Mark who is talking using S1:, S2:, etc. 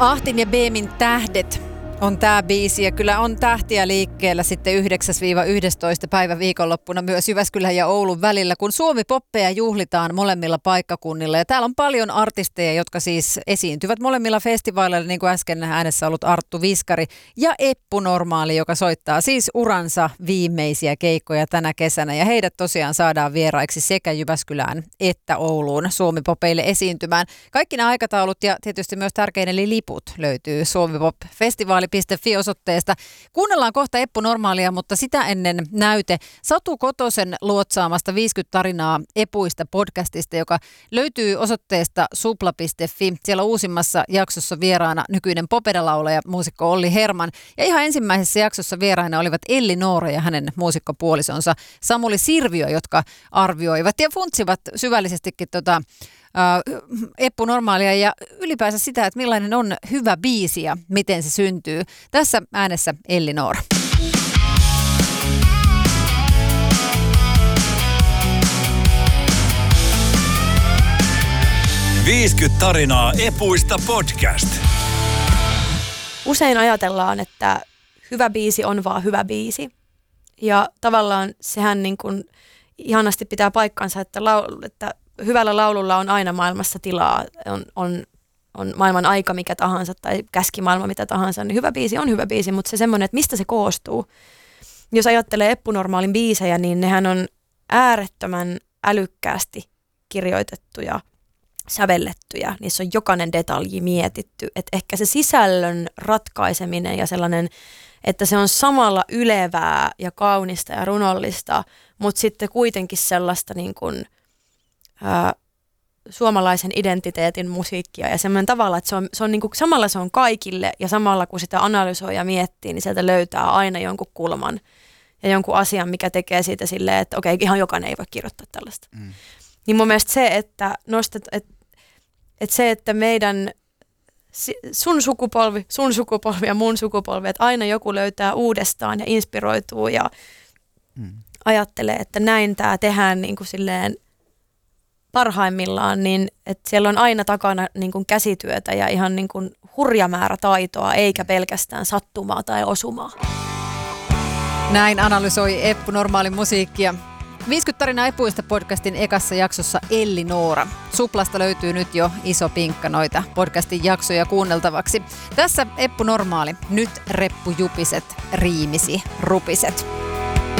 S1: Ahtin ja Beemin Tähdet on tämä biisi, ja kyllä on tähtiä liikkeellä sitten 9-11 päivä viikonloppuna myös Jyväskylän ja Oulun välillä, kun Suomi-poppeja juhlitaan molemmilla paikkakunnilla. Ja täällä on paljon artisteja, jotka siis esiintyvät molemmilla festivaaleilla, niin kuin äsken äänessä ollut Arttu Viskari ja Eppu Normaali, joka soittaa siis uransa viimeisiä keikkoja tänä kesänä. Ja heidät tosiaan saadaan vieraiksi sekä Jyväskylään että Ouluun Suomi-popeille esiintymään. Kaikki nämä aikataulut ja tietysti myös tärkein eli liput löytyy suomipop-festivaali.fi-osoitteesta. Kuunnellaan kohta Eppu Normaalia, mutta sitä ennen näyte Satu Kotosen luotsaamasta 50 tarinaa epuista podcastista, joka löytyy osoitteesta supla.fi. Siellä uusimmassa jaksossa vieraana nykyinen popedalaulaja muusikko Olli Herman. Ja ihan ensimmäisessä jaksossa vieraina olivat Elli Noora ja hänen muusikkopuolisonsa Samuli Sirviö, jotka arvioivat ja funtsivat syvällisestikin Eppu Normaalia ja ylipäänsä sitä, että millainen on hyvä biisi ja miten se syntyy. Tässä äänessä Elli Noora.
S2: "50 tarinaa epuista" podcast.
S3: Usein ajatellaan, että hyvä biisi on vaan hyvä biisi. Ja tavallaan sehän niin kuin ihanasti pitää paikkansa, että hyvällä laululla on aina maailmassa tilaa, on maailman aika mikä tahansa tai käskimaailma mitä tahansa, niin hyvä biisi on hyvä biisi, mutta se semmoinen, että mistä se koostuu. Jos ajattelee Eppu Normaalin biisejä, niin nehän on äärettömän älykkäästi kirjoitettuja, sävellettyjä, niissä on jokainen detalji mietitty, että ehkä se sisällön ratkaiseminen ja sellainen, että se on samalla ylevää ja kaunista ja runollista, mutta sitten kuitenkin sellaista niin kuin suomalaisen identiteetin musiikkia ja semmoinen tavalla, että se on niin kuin, samalla se on kaikille ja samalla kun sitä analysoi ja miettii, niin sieltä löytää aina jonkun kulman ja jonkun asian, mikä tekee siitä silleen, että okei, ihan jokainen ei voi kirjoittaa tällaista. Niin mun mielestä se, että että meidän sun sukupolvi ja mun sukupolvi, että aina joku löytää uudestaan ja inspiroituu ja ajattelee, että näin tämä tehdään niin kuin silleen parhaimmillaan, niin että siellä on aina takana niin kuin käsityötä ja ihan niin kuin hurja määrä taitoa, eikä pelkästään sattumaa tai osumaa.
S1: Näin analysoi Eppu Normaalin musiikkia. 50 tarinaa epuista podcastin ekassa jaksossa Elli Noora. Suplasta löytyy nyt jo iso pinkka noita podcastin jaksoja kuunneltavaksi. Tässä Eppu Normaali, nyt reppujupiset, riimisi rupiset.